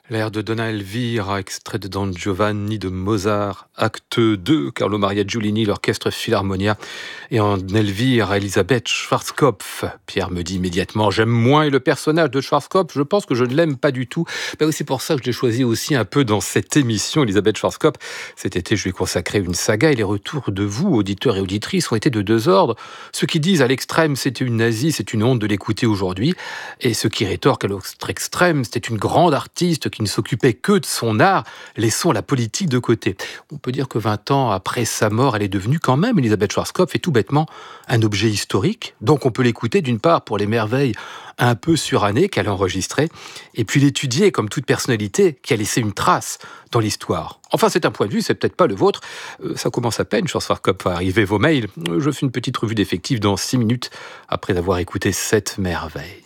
L'air de Donna Elvira, extrait de Don Giovanni de Mozart, acte 2, Carlo Maria Giulini, l'orchestre Philharmonia, et en Elvira, Elisabeth Schwarzkopf. Pierre me dit immédiatement, j'aime moins le personnage de Schwarzkopf, je pense que je ne l'aime pas du tout. Ben oui, c'est pour ça que je l'ai choisi aussi un peu dans cette émission, Elisabeth Schwarzkopf. Cet été, je lui ai consacré une saga, et les retours de vous, auditeurs et auditrices, ont été de deux ordres. Ceux qui disent à l'extrême, c'était une nazie, c'est une honte de l'écouter aujourd'hui, et ceux qui rétorquent à l'autre extrême, c'était une grande artiste qui ne s'occupait que de son art, laissons la politique de côté. On peut dire que 20 ans après sa mort, elle est devenue quand même, Elisabeth Schwarzkopf, et tout bêtement, un objet historique. Donc on peut l'écouter d'une part pour les merveilles un peu surannées qu'elle a enregistrées, et puis l'étudier comme toute personnalité qui a laissé une trace dans l'histoire. Enfin, c'est un point de vue, c'est peut-être pas le vôtre. Ça commence à peine, Schwarzkopf, à arriver vos mails. Je fais une petite revue d'effectifs dans 6 minutes après avoir écouté cette merveille.